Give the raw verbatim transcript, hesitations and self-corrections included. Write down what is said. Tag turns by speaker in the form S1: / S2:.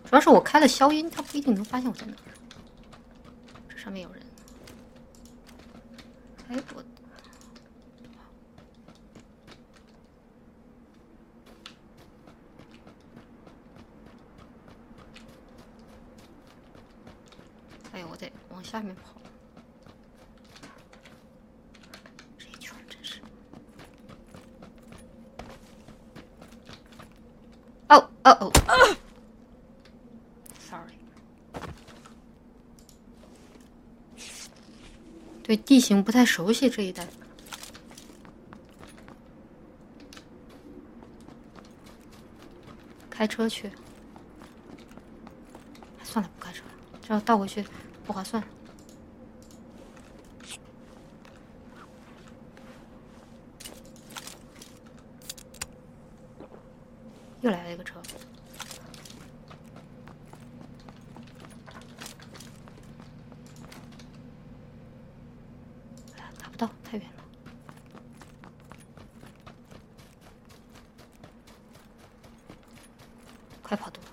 S1: 主要是我开了消音，他不一定能发现我在哪儿。这上面有人。哎，我。哎呦，我得往下面跑。这一圈真是。哦哦哦。Sorry。对地形不太熟悉这一带。开车去。算了，不开车了，这要倒回去不划算。又来了一个车。哎呀，打不到，太远了。快跑多。